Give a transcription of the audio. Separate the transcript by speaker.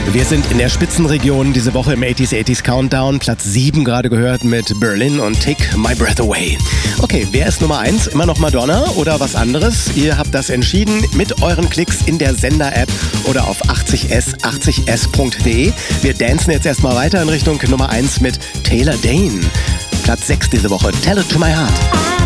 Speaker 1: Wir sind in der Spitzenregion diese Woche im 80s Countdown. Platz 7 gerade gehört mit Berlin und Take My Breath Away. Okay, wer ist Nummer 1? Immer noch Madonna oder was anderes? Ihr habt das entschieden mit euren Klicks in der Sender-App oder auf 80s.de. Wir dancen jetzt erstmal weiter in Richtung Nummer 1 mit Taylor Dayne. Platz 6 diese Woche, Tell It To My Heart.